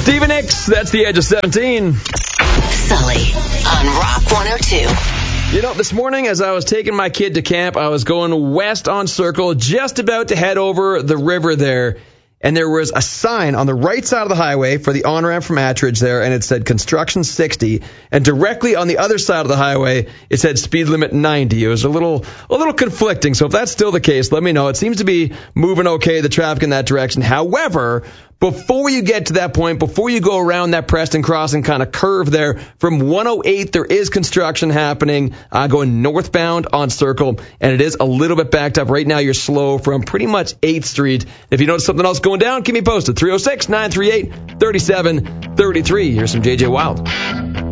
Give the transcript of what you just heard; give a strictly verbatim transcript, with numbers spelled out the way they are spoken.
Stevie Nicks, that's the Edge of seventeen. Sully on Rock one oh two. You know, this morning as I was taking my kid to camp, I was going west on Circle, just about to head over the river there. And there was a sign on the right side of the highway for the on-ramp from Attridge there, and it said construction sixty. And directly on the other side of the highway, it said speed limit ninety. It was a little a little conflicting. So if that's still the case, let me know. It seems to be moving okay, the traffic in that direction. However, before you get to that point, before you go around that Preston Crossing kind of curve there, from one oh eight, there is construction happening uh, going northbound on Circle, and it is a little bit backed up. Right now, you're slow from pretty much eighth Street. If you notice something else going down, keep me posted. three oh six, nine three eight, three seven three three. Here's some J J Wild.